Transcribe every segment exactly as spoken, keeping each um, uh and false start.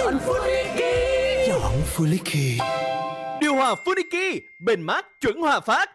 Chọn Funiki. Chọn Funiki. Điều hòa Funiki, bền mát chuẩn Hòa Phát.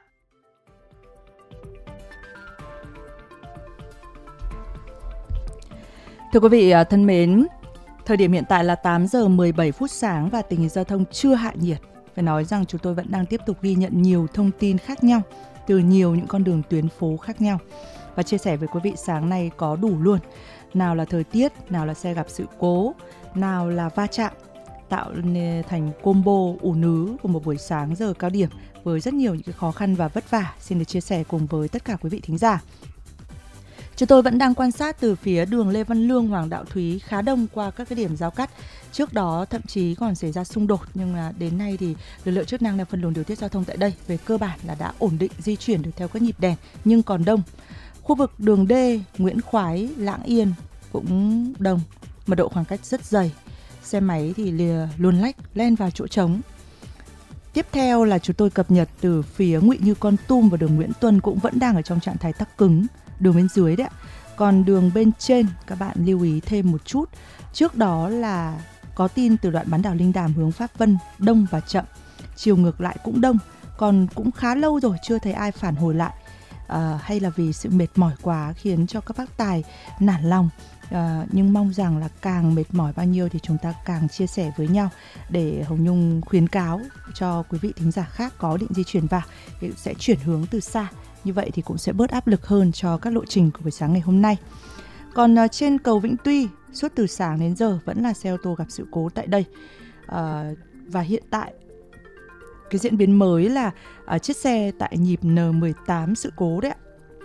Thưa quý vị thân mến, thời điểm hiện tại là tám giờ mười bảy phút sáng và tình hình giao thông chưa hạ nhiệt. Phải nói rằng chúng tôi vẫn đang tiếp tục ghi nhận nhiều thông tin khác nhau từ nhiều những con đường tuyến phố khác nhau. Và chia sẻ với quý vị sáng nay có đủ luôn. Nào là thời tiết, nào là xe gặp sự cố, nào là va chạm, tạo nên thành combo ủ nứ của một buổi sáng giờ cao điểm với rất nhiều những cái khó khăn và vất vả xin được chia sẻ cùng với tất cả quý vị thính giả. Chúng tôi vẫn đang quan sát từ phía đường Lê Văn Lương, Hoàng Đạo Thúy khá đông qua các cái điểm giao cắt. Trước đó thậm chí còn xảy ra xung đột, nhưng mà đến nay thì lực lượng chức năng đang phân luồng điều tiết giao thông tại đây về cơ bản là đã ổn định di chuyển được theo các nhịp đèn nhưng còn đông. Khu vực đường D, Nguyễn Khoái, Lạng Yên cũng đông, mật độ khoảng cách rất dày. Xe máy thì lìa luồn lách len vào chỗ trống. Tiếp theo là chúng tôi cập nhật từ phía Ngụy Như Kon Tum và đường Nguyễn Tuân cũng vẫn đang ở trong trạng thái tắc cứng. Đường bên dưới đấy ạ. Còn đường bên trên các bạn lưu ý thêm một chút. Trước đó là có tin từ đoạn bán đảo Linh Đàm hướng Pháp Vân đông và chậm. Chiều ngược lại cũng đông. Còn cũng khá lâu rồi chưa thấy ai phản hồi lại. À, hay là vì sự mệt mỏi quá khiến cho các bác tài nản lòng. À, nhưng mong rằng là càng mệt mỏi bao nhiêu thì chúng ta càng chia sẻ với nhau để Hồng Nhung khuyến cáo cho quý vị thính giả khác có định di chuyển vào thì sẽ chuyển hướng từ xa. Như vậy thì cũng sẽ bớt áp lực hơn cho các lộ trình của buổi sáng ngày hôm nay. Còn uh, trên cầu Vĩnh Tuy, suốt từ sáng đến giờ vẫn là xe ô tô gặp sự cố tại đây. Uh, và hiện tại, cái diễn biến mới là uh, chiếc xe tại nhịp N mười tám sự cố đấy ạ.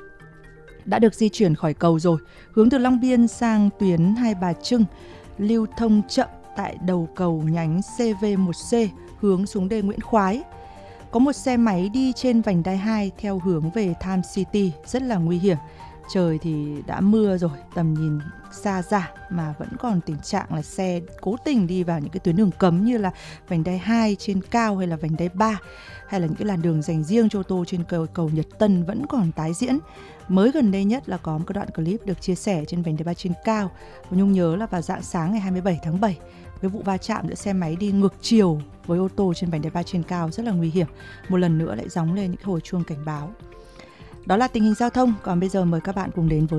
Đã được di chuyển khỏi cầu rồi, hướng từ Long Biên sang tuyến Hai Bà Trưng, lưu thông chậm tại đầu cầu nhánh C V một C hướng xuống đê Nguyễn Khoái. Có một xe máy đi trên vành đai hai theo hướng về Tham City rất là nguy hiểm. Trời thì đã mưa rồi, tầm nhìn xa giảm mà vẫn còn tình trạng là xe cố tình đi vào những cái tuyến đường cấm như là vành đai hai trên cao hay là vành đai ba hay là những cái làn đường dành riêng cho ô tô trên cầu, cầu Nhật Tân vẫn còn tái diễn. Mới gần đây nhất là có một cái đoạn clip được chia sẻ trên vành đai ba trên cao. Và Nhung nhớ là vào rạng sáng ngày hai mươi bảy tháng bảy, cái vụ va chạm giữa xe máy đi ngược chiều với ô tô trên vành đai ba trên cao rất là nguy hiểm. Một lần nữa lại gióng lên những hồi chuông cảnh báo. Đó là tình hình giao thông. Còn bây giờ mời các bạn cùng đến với